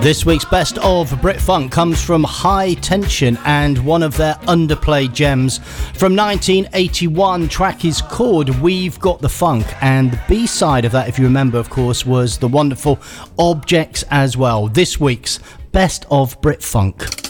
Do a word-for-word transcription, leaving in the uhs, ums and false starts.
This week's best of Brit Funk comes from High Tension and one of their underplayed gems from nineteen eighty-one. Track is called We've Got the Funk, and the B-side of that, if you remember, of course, was the wonderful Objects as well. This week's best of Brit Funk.